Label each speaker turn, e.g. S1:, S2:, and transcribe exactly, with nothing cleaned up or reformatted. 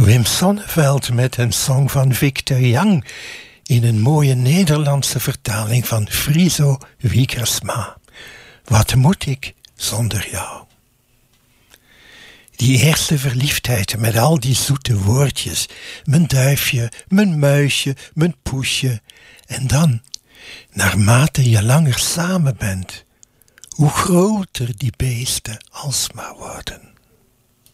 S1: Wim Sonneveld met een song van Victor Young in een mooie Nederlandse vertaling van Friso Wiegersma. Wat moet ik zonder jou? Die eerste verliefdheid met al die zoete woordjes, mijn duifje, mijn muisje, mijn poesje. En dan, naarmate je langer samen bent, hoe groter die beesten alsmaar worden.